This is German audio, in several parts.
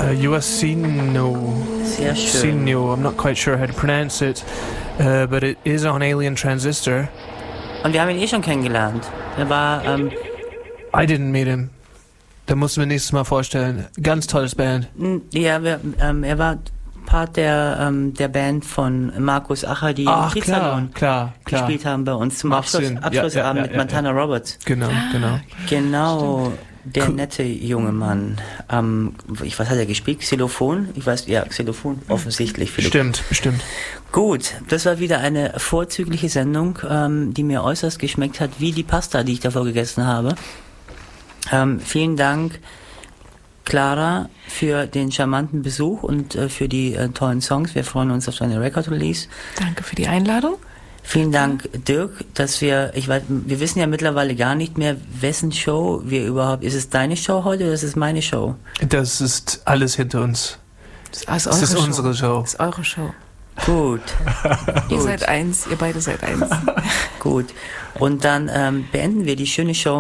Uasino. Sehr schön. Uasino. I'm not quite sure how to pronounce it, but it is on Alien Transistor. Und wir haben ihn schon kennengelernt. Er war, I didn't meet him. Da musst du mir nächstes Mal vorstellen. Ganz tolles Band. Ja, er war Part der Band von Markus Acher, die im Kiezsalon gespielt haben bei uns zum Abschlussabend mit Montana Roberts. Genau, der nette junge Mann. Was hat er gespielt? Xylophon? Xylophon, offensichtlich. Bestimmt. Gut, das war wieder eine vorzügliche Sendung, die mir äußerst geschmeckt hat, wie die Pasta, die ich davor gegessen habe. Vielen Dank, Clara, für den charmanten Besuch und für die tollen Songs. Wir freuen uns auf deine Record-Release. Danke für die Einladung. Vielen Dank, Dirk, dass wir wissen ja mittlerweile gar nicht mehr, wessen Show wir überhaupt, ist es deine Show heute oder ist es meine Show? Das ist alles hinter uns. Das ist unsere Show. Das ist eure Show. Gut. Ihr seid eins, ihr beide seid eins. Gut. Und dann beenden wir die schöne Show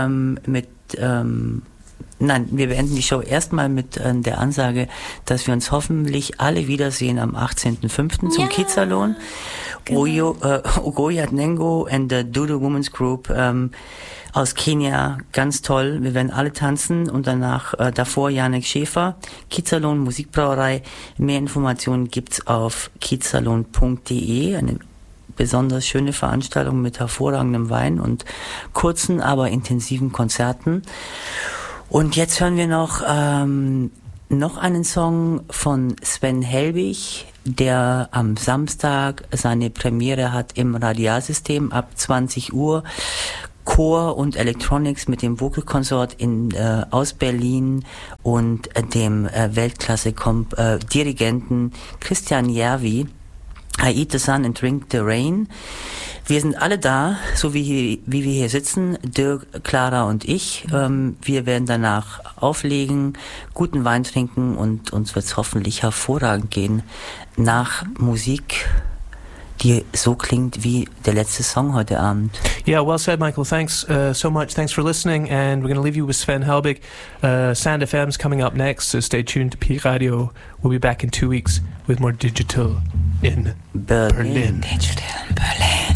wir beenden die Show erstmal mit der Ansage, dass wir uns hoffentlich alle wiedersehen am 18.05. zum Kiezsalon. Genau. Ogoyat Nengo and the Dudu Women's Group aus Kenia, ganz toll. Wir werden alle tanzen und danach davor Janek Schäfer, Kiezsalon Musikbrauerei. Mehr Informationen gibt's auf kiezsalon.de. Eine besonders schöne Veranstaltung mit hervorragendem Wein und kurzen, aber intensiven Konzerten. Und jetzt hören wir noch einen Song von Sven Helbig, der am Samstag seine Premiere hat im Radialsystem ab 20 Uhr. Chor und Electronics mit dem Vocal Consort aus Berlin und dem Weltklasse-Dirigenten Christian Järvi. I eat the sun and drink the rain. Wir sind alle da, so wie wir hier sitzen, Dirk, Clara und ich. Wir werden danach auflegen, guten Wein trinken und uns wird's hoffentlich hervorragend gehen nach Musik, die so klingt wie der letzte Song heute Abend. Yeah, well said, Michael. Thanks so much. Thanks for listening. And we're going to leave you with Sven Helbig. Sand FM's coming up next, so stay tuned to P Radio. We'll be back in 2 weeks with more digital in Berlin. Digital in Berlin.